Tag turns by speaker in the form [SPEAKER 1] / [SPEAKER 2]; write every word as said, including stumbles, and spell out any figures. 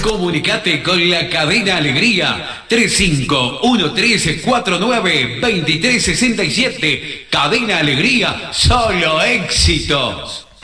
[SPEAKER 1] Comunicate con la Cadena Alegría. tres cinco uno tres cuatro nueve dos tres seis siete. Cadena Alegría, solo éxitos.